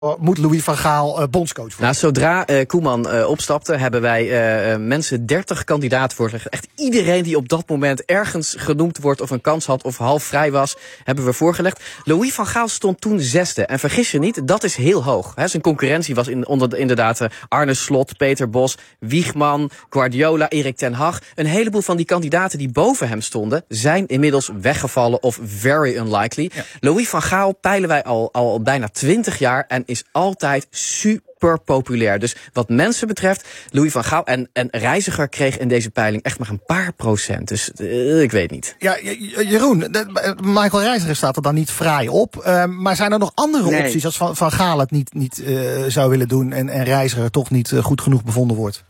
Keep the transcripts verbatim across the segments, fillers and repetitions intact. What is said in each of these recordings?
moet Louis van Gaal uh, bondscoach worden? Nou, zodra uh, Koeman uh, opstapte, hebben wij uh, mensen dertig kandidaten voorgelegd. Echt iedereen die op dat moment ergens genoemd wordt of een kans had of half vrij was, hebben we voorgelegd. Louis van Gaal stond toen zesde. En vergis je niet, dat is heel hoog. He, zijn concurrentie was in, onder, inderdaad uh, Arne Slot, Peter Bos, Wiegman, Guardiola, Erik ten Hag. Een heleboel van die kandidaten die boven hem stonden, zijn inmiddels weggevallen of very unlikely. Ja. Louis van Gaal peilen wij al, al bijna twintig jaar en is altijd super populair. Dus wat mensen betreft, Louis van Gaal en, en Reiziger kreeg in deze peiling echt maar een paar procent. Dus uh, ik weet niet. Ja, Jeroen, de, Michael Reiziger staat er dan niet fraai op. Uh, maar zijn er nog andere nee. opties als Van, van Gaal het niet, niet uh, zou willen doen en, en Reiziger toch niet uh, goed genoeg bevonden wordt?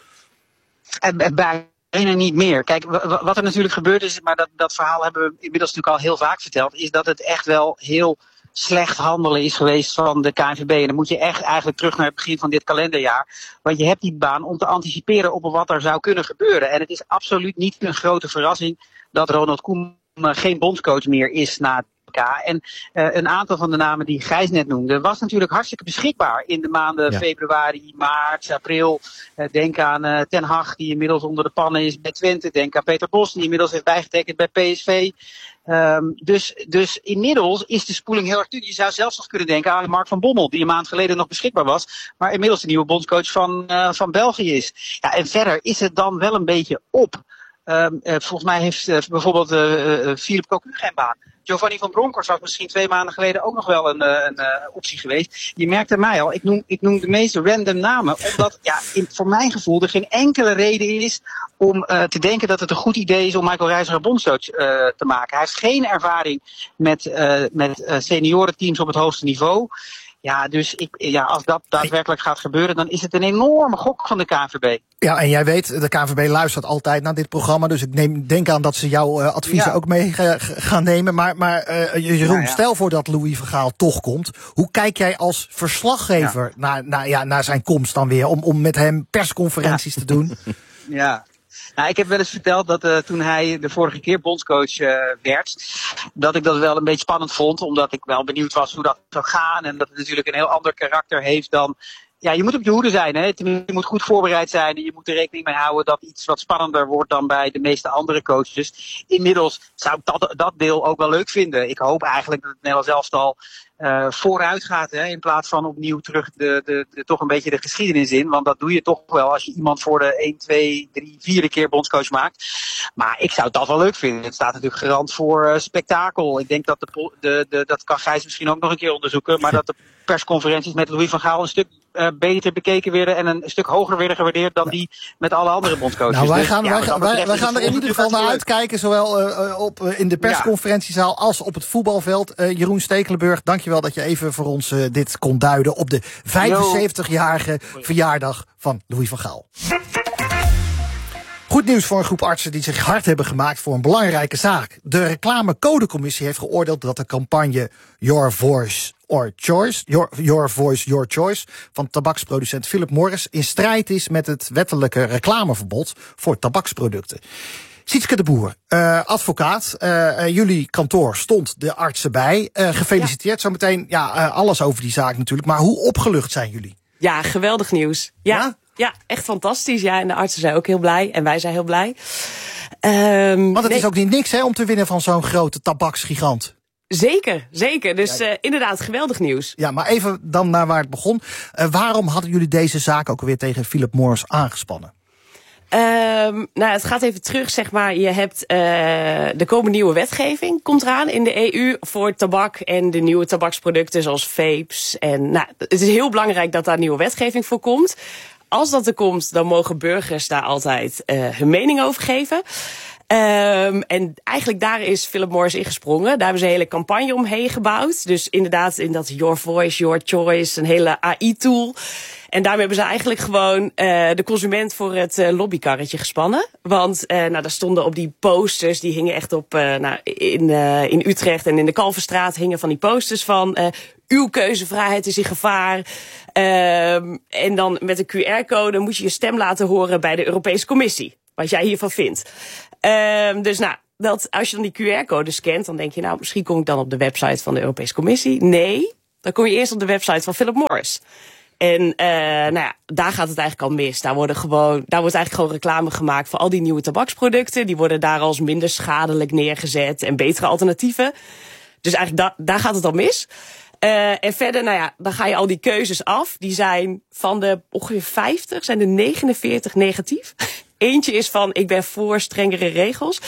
En, bij Bijna niet meer. Kijk, w- wat er natuurlijk gebeurd is, maar dat, dat verhaal hebben we inmiddels natuurlijk al heel vaak verteld, is dat het echt wel heel slecht handelen is geweest van de K N V B. En dan moet je echt eigenlijk terug naar het begin van dit kalenderjaar. Want je hebt die baan om te anticiperen op wat er zou kunnen gebeuren. En het is absoluut niet een grote verrassing dat Ronald Koeman geen bondscoach meer is na het W K. En uh, een aantal van de namen die Gijs net noemde, was natuurlijk hartstikke beschikbaar in de maanden ja. februari, maart, april. Uh, denk aan uh, Ten Hag, die inmiddels onder de pannen is bij Twente. Denk aan Peter Bos, die inmiddels heeft bijgetekend bij P S V. Um, dus, dus inmiddels is de spoeling heel erg dun. Je zou zelfs nog kunnen denken aan Mark van Bommel, die een maand geleden nog beschikbaar was, maar inmiddels de nieuwe bondscoach van, uh, van België is. Ja, en verder is het dan wel een beetje op. Um, uh, volgens mij heeft uh, bijvoorbeeld uh, uh, Philip Cocu geen baan. Giovanni van Bronckhorst was misschien twee maanden geleden ook nog wel een, een, een uh, optie geweest. Je merkte mij al, ik noem, ik noem de meest random namen, omdat ja, in, voor mijn gevoel er geen enkele reden is om uh, te denken dat het een goed idee is om Michael Reiziger bondscoach uh, te maken. Hij heeft geen ervaring met, uh, met uh, seniorenteams op het hoogste niveau. Ja, dus ik, ja, als dat daadwerkelijk gaat gebeuren, dan is het een enorme gok van de K N V B. Ja, en jij weet, de K N V B luistert altijd naar dit programma, dus ik neem, denk aan dat ze jouw uh, adviezen ja. ook mee uh, gaan nemen. Maar, maar uh, Jeroen, ja, ja. stel voor dat Louis van Gaal toch komt. Hoe kijk jij als verslaggever ja. naar, naar, ja, naar zijn komst dan weer, om, om met hem persconferenties ja. te doen? Ja. Nou, ik heb wel eens verteld dat uh, toen hij de vorige keer bondscoach uh, werd, dat ik dat wel een beetje spannend vond, omdat ik wel benieuwd was hoe dat zou gaan en dat het natuurlijk een heel ander karakter heeft dan. Ja, je moet op je hoede zijn, hè. Je moet goed voorbereid zijn en je moet er rekening mee houden dat iets wat spannender wordt dan bij de meeste andere coaches. Inmiddels zou ik dat, dat deel ook wel leuk vinden. Ik hoop eigenlijk dat het Nederlands elftal uh, vooruit gaat, hè, in plaats van opnieuw terug de, de, de, toch een beetje de geschiedenis in. Want dat doe je toch wel als je iemand voor de één, twee, drie, vierde keer bondscoach maakt. Maar ik zou dat wel leuk vinden. Het staat natuurlijk garant voor uh, spektakel. Ik denk dat de, de, de, dat kan Gijs misschien ook nog een keer onderzoeken, maar dat de persconferenties met Louis van Gaal een stuk uh, beter bekeken werden en een stuk hoger werden gewaardeerd dan die met alle andere bondscoaches. Nou, wij gaan, dus, wij, ja, gaan, wij, wij gaan er in ieder geval naar uitkijken, zowel uh, op, uh, in de persconferentiezaal als op het voetbalveld. Uh, Jeroen Stekelenburg, dankjewel dat je even voor ons uh, dit kon duiden op de vijfenzeventigjarige verjaardag van Louis van Gaal. Goed nieuws voor een groep artsen die zich hard hebben gemaakt voor een belangrijke zaak. De reclamecodecommissie heeft geoordeeld dat de campagne Your Voice or Choice, Your, Your Voice, Your Choice van tabaksproducent Philip Morris in strijd is met het wettelijke reclameverbod voor tabaksproducten. Sietske de Boer, uh, advocaat, uh, jullie kantoor stond de artsen bij. Uh, gefeliciteerd, ja. Zometeen ja, uh, alles over die zaak natuurlijk. Maar hoe opgelucht zijn jullie? Ja, geweldig nieuws. Ja, ja? ja echt fantastisch. Ja, en de artsen zijn ook heel blij en wij zijn heel blij. Um, Want het nee. is ook niet niks hè, om te winnen van zo'n grote tabaksgigant. Zeker, zeker. Dus uh, inderdaad, geweldig nieuws. Ja, maar even dan naar waar het begon. Uh, waarom hadden jullie deze zaak ook weer tegen Philip Morris aangespannen? Um, nou, het gaat even terug, zeg maar. Je hebt uh, de komende nieuwe wetgeving komt eraan in de E U voor tabak en de nieuwe tabaksproducten zoals vapes. En nou, het is heel belangrijk dat daar nieuwe wetgeving voor komt. Als dat er komt, dan mogen burgers daar altijd uh, hun mening over geven. Um, en eigenlijk daar is Philip Morris ingesprongen. Daar hebben ze een hele campagne omheen gebouwd. Dus inderdaad in dat Your Voice, Your Choice, een hele A I-tool. En daarmee hebben ze eigenlijk gewoon uh, de consument voor het uh, lobbykarretje gespannen. Want uh, nou, daar stonden op die posters, die hingen echt op uh, nou, in, uh, in Utrecht en in de Kalverstraat hingen van die posters van Uh, uw keuzevrijheid is in gevaar. Um, en dan met een Q R-code moet je je stem laten horen bij de Europese Commissie. Wat jij hiervan vindt. Um, dus nou, dat, als je dan die Q R-code scant, dan denk je, nou, misschien kom ik dan op de website van de Europese Commissie. Nee, dan kom je eerst op de website van Philip Morris. En uh, nou ja, daar gaat het eigenlijk al mis. Daar, worden gewoon, daar wordt eigenlijk gewoon reclame gemaakt voor al die nieuwe tabaksproducten. Die worden daar als minder schadelijk neergezet en betere alternatieven. Dus eigenlijk da- daar gaat het al mis. Uh, en verder, nou ja, dan ga je al die keuzes af. Die zijn van de ongeveer vijftig, zijn er negenenveertig negatief. Eentje is van, ik ben voor strengere regels.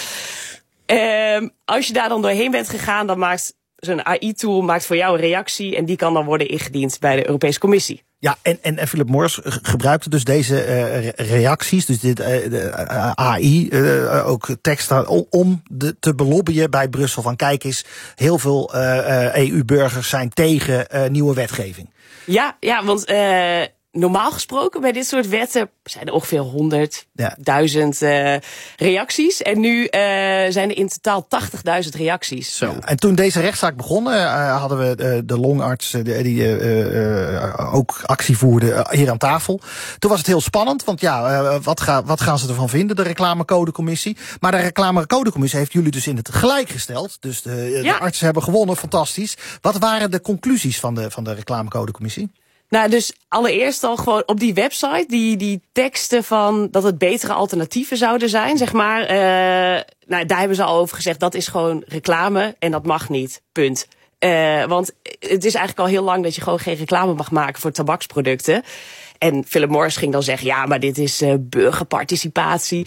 Uh, als je daar dan doorheen bent gegaan, dan maakt zo'n A I-tool maakt voor jou een reactie. En die kan dan worden ingediend bij de Europese Commissie. Ja, en, en, en Philip Morris gebruikte dus deze uh, reacties, dus dit uh, de, uh, A I, uh, ook teksten, om, om de, te belobbyen bij Brussel. Van kijk eens, heel veel uh, uh, E U-burgers zijn tegen uh, nieuwe wetgeving. Ja, ja, want uh, normaal gesproken bij dit soort wetten zijn er ongeveer honderdduizend ja. uh, reacties. En nu uh, zijn er in totaal tachtigduizend reacties. Zo. En toen deze rechtszaak begon, uh, hadden we uh, de longarts uh, die uh, uh, ook actie voerde uh, hier aan tafel. Toen was het heel spannend, want ja, uh, wat, ga, wat gaan ze ervan vinden, de reclamecodecommissie? Maar de reclamecodecommissie heeft jullie dus in het gelijk gesteld. Dus de, ja. de artsen hebben gewonnen, fantastisch. Wat waren de conclusies van de, van de reclamecodecommissie? Nou, dus allereerst al gewoon op die website, die, die teksten van dat het betere alternatieven zouden zijn, zeg maar. Uh, nou, daar hebben ze al over gezegd, dat is gewoon reclame en dat mag niet, punt. Uh, want het is eigenlijk al heel lang dat je gewoon geen reclame mag maken voor tabaksproducten. En Philip Morris ging dan zeggen, ja, maar dit is uh, burgerparticipatie.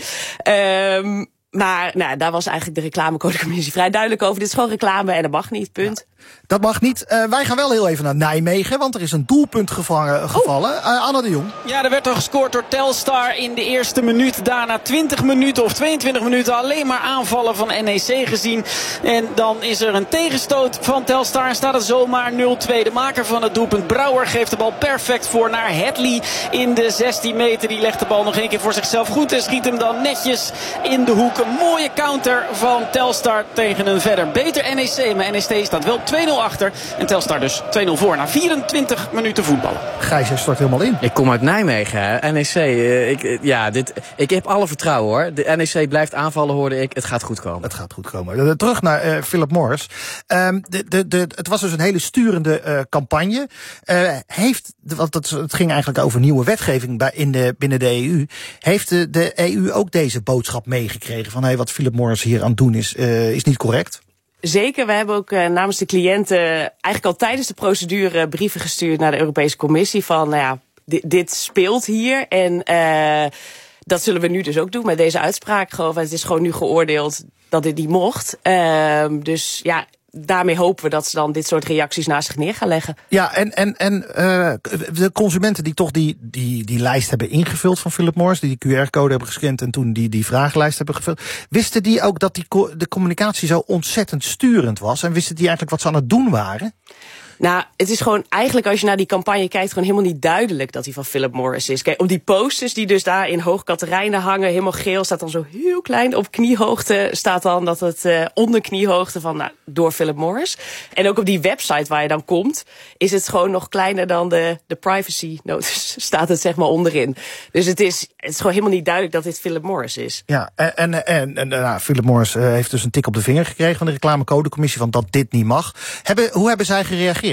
Um, Maar nou, daar was eigenlijk de reclamecodecommissie vrij duidelijk over. Dit is gewoon reclame en dat mag niet, punt. Ja, dat mag niet. Uh, wij gaan wel heel even naar Nijmegen, want er is een doelpunt gevangen, gevallen. Uh, Anna de Jong. Ja, er werd al gescoord door Telstar in de eerste minuut. Daarna twintig minuten of tweeëntwintig minuten alleen maar aanvallen van N E C gezien. En dan is er een tegenstoot van Telstar en staat het zomaar nul twee. De maker van het doelpunt, Brouwer, geeft de bal perfect voor naar Hadley in de zestien meter. Die legt de bal nog één keer voor zichzelf goed en schiet hem dan netjes in de hoek. Een mooie counter van Telstar tegen een verder beter N E C. Maar N E C staat wel twee nul achter. En Telstar dus twee nul voor na vierentwintig minuten voetballen. Gijs, jij stort helemaal in. Ik kom uit Nijmegen, hè. N E C, uh, ik, ja, dit, ik heb alle vertrouwen, hoor. De N E C blijft aanvallen, hoorde ik. Het gaat goed komen. Het gaat goed komen. Terug naar uh, Philip Morris. Um, de, de, de, het was dus een hele sturende uh, campagne. Uh, heeft, want het, het ging eigenlijk over nieuwe wetgeving bij, in de, binnen de E U. Heeft de, de E U ook deze boodschap meegekregen? Van hey, wat Philip Morris hier aan het doen is, uh, is niet correct? Zeker, we hebben ook uh, namens de cliënten eigenlijk al tijdens de procedure brieven gestuurd naar de Europese Commissie van, nou ja, dit, dit speelt hier en uh, dat zullen we nu dus ook doen met deze uitspraak. Gewoon, het is gewoon nu geoordeeld dat dit niet mocht. Uh, dus ja, daarmee hopen we dat ze dan dit soort reacties naast zich neer gaan leggen. Ja, en, en, en uh, de consumenten die toch die, die, die lijst hebben ingevuld van Philip Morris, die die Q R-code hebben gescand en toen die, die vragenlijst hebben gevuld, wisten die ook dat die co- de communicatie zo ontzettend sturend was? En wisten die eigenlijk wat ze aan het doen waren? Nou, het is gewoon eigenlijk als je naar die campagne kijkt gewoon helemaal niet duidelijk dat die van Philip Morris is. Kijk, op die posters die dus daar in Hoog Catharijnen hangen, helemaal geel, staat dan zo heel klein op kniehoogte, staat dan dat het uh, onder kniehoogte van, nou, door Philip Morris. En ook op die website waar je dan komt, is het gewoon nog kleiner dan de, de privacy notice, staat het zeg maar onderin. Dus het is, het is gewoon helemaal niet duidelijk dat dit Philip Morris is. Ja, en, en, en, en nou, Philip Morris uh, heeft dus een tik op de vinger gekregen van de reclamecodecommissie van dat dit niet mag. Hebben, hoe hebben zij gereageerd?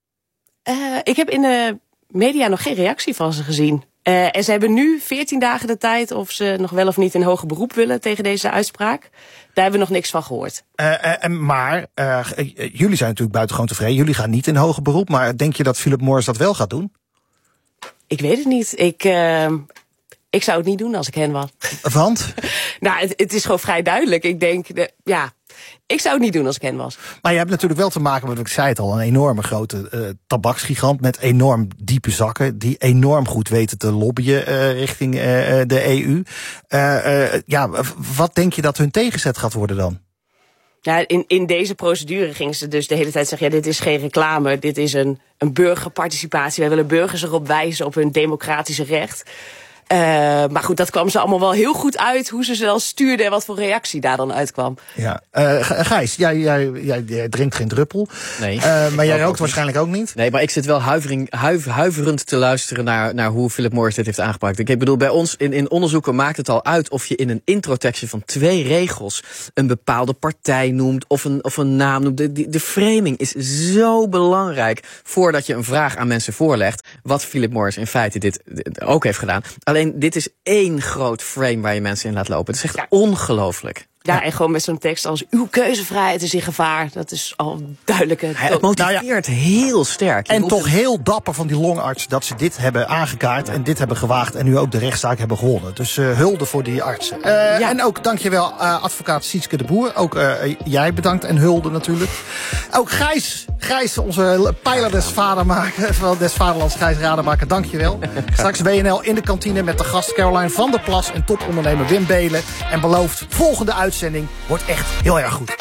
Uh, ik heb in de media nog geen reactie van ze gezien. Uh, en ze hebben nu veertien dagen de tijd of ze nog wel of niet in hoger beroep willen tegen deze uitspraak. Daar hebben we nog niks van gehoord. Uh, uh, maar uh, jullie zijn natuurlijk buitengewoon tevreden. Jullie gaan niet in hoger beroep. Maar denk je dat Philip Morris dat wel gaat doen? Ik weet het niet. Ik, uh, ik zou het niet doen als ik hen was. Want? Nou, het, het is gewoon vrij duidelijk. Ik denk, de, ja... Ik zou het niet doen als ik hen was. Maar je hebt natuurlijk wel te maken met, ik zei het al, een enorme grote uh, tabaksgigant met enorm diepe zakken, die enorm goed weten te lobbyen uh, richting uh, de E U. Uh, uh, ja, wat denk je dat hun tegenzet gaat worden dan? Ja, in, in deze procedure gingen ze dus de hele tijd zeggen, ja, dit is geen reclame, dit is een, een burgerparticipatie. Wij willen burgers erop wijzen op hun democratische recht. Uh, maar goed, dat kwam ze allemaal wel heel goed uit. Hoe ze ze dan stuurde en wat voor reactie daar dan uitkwam. Ja, uh, Gijs, jij, jij, jij, jij drinkt geen druppel. Nee. Uh, maar jij rookt waarschijnlijk ook niet. Nee, maar ik zit wel huivering, huiv, huiverend te luisteren naar, naar hoe Philip Morris dit heeft aangepakt. Ik bedoel, bij ons in, in onderzoeken maakt het al uit of je in een introtekstje van twee regels een bepaalde partij noemt of een, of een naam noemt. De, de, de framing is zo belangrijk voordat je een vraag aan mensen voorlegt. Wat Philip Morris in feite dit, dit ook heeft gedaan. Alleen dit is één groot frame waar je mensen in laat lopen. Het is echt ja. ongelooflijk. Ja, en gewoon met zo'n tekst als uw keuzevrijheid is in gevaar. Dat is al duidelijke... Het motiveert nou ja. heel sterk. Je en toch het... heel dapper van die longarts dat ze dit hebben aangekaart en dit hebben gewaagd en nu ook de rechtszaak hebben gewonnen. Dus uh, hulde voor die artsen. Uh, ja. En ook dankjewel uh, advocaat Sietske de Boer. Ook uh, jij bedankt en hulde natuurlijk. Ook Gijs, Gijs onze pijler des, vadermaker, des vaderlands, Gijs Rademaker, dankjewel. Straks B N L in de kantine met de gast Caroline van der Plas en topondernemer Wim Belen. En belooft volgende uitzending. Uitzending wordt echt heel erg goed.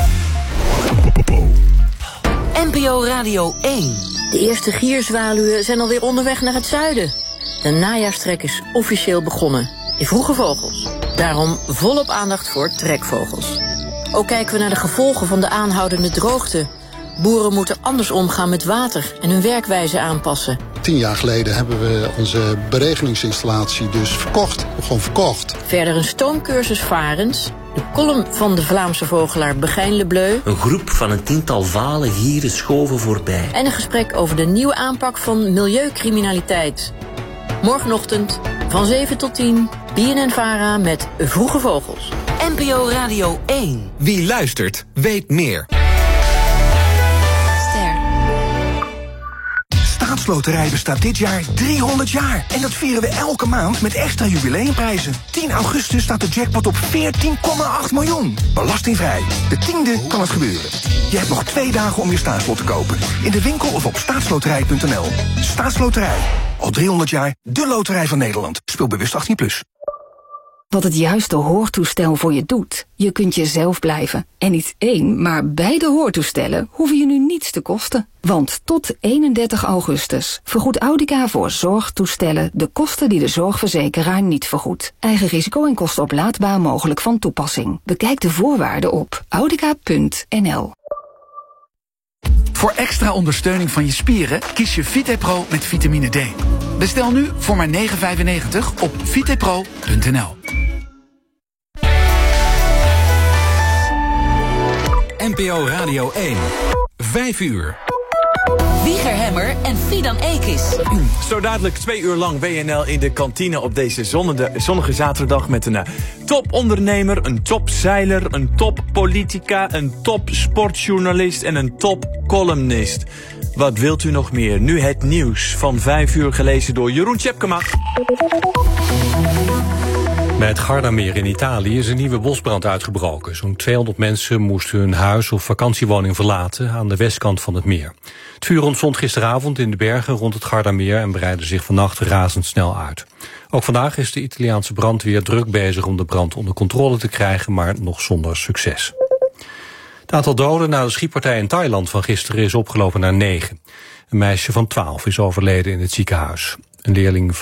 N P O Radio één. De eerste gierzwaluwen zijn alweer onderweg naar het zuiden. De najaarstrek is officieel begonnen. In Vroege Vogels. Daarom volop aandacht voor trekvogels. Ook kijken we naar de gevolgen van de aanhoudende droogte. Boeren moeten anders omgaan met water en hun werkwijze aanpassen. Tien jaar geleden hebben we onze beregeningsinstallatie dus verkocht. Gewoon verkocht. Verder een stoomcursus varens. De column van de Vlaamse vogelaar Begijn Le Bleu. Een groep van een tiental vale gieren schoven voorbij. En een gesprek over de nieuwe aanpak van milieucriminaliteit. Morgenochtend van zeven tot tien. B N N Vara met Vroege Vogels. N P O Radio één. Wie luistert, weet meer. Staatsloterij bestaat dit jaar driehonderd jaar. En dat vieren we elke maand met extra jubileumprijzen. tien augustus staat de jackpot op veertien komma acht miljoen. Belastingvrij. De tiende kan het gebeuren. Je hebt nog twee dagen om je staatslot te kopen. In de winkel of op staatsloterij punt n l. Staatsloterij. Al driehonderd jaar de loterij van Nederland. Speel bewust achttien plus. Wat het juiste hoortoestel voor je doet. Je kunt jezelf blijven. En niet één, maar beide hoortoestellen hoeven je nu niets te kosten. Want tot eenendertig augustus vergoedt Audica voor zorgtoestellen de kosten die de zorgverzekeraar niet vergoedt. Eigen risico en kosten oplaadbaar mogelijk van toepassing. Bekijk de voorwaarden op audica punt n l. Voor extra ondersteuning van je spieren kies je VitePro met vitamine D. Bestel nu voor maar negen vijfennegentig op vitepro punt n l. N P O Radio één. Vijf uur. Wieger Hemmer en Fidan Ekis. Zo dadelijk twee uur lang W N L in de kantine op deze zonnige, zonnige zaterdag met een uh, topondernemer, een topzeiler, een toppolitica, een topsportjournalist en een topcolumnist. Wat wilt u nog meer? Nu het nieuws van vijf uur gelezen door Jeroen Tjepkema. Bij het Gardameer in Italië is een nieuwe bosbrand uitgebroken. Zo'n tweehonderd mensen moesten hun huis of vakantiewoning verlaten aan de westkant van het meer. Het vuur ontstond gisteravond in de bergen rond het Gardameer en breidde zich vannacht razendsnel uit. Ook vandaag is de Italiaanse brandweer druk bezig om de brand onder controle te krijgen, maar nog zonder succes. Het aantal doden na de schietpartij in Thailand van gisteren is opgelopen naar negen. Een meisje van twaalf is overleden in het ziekenhuis. Een leerling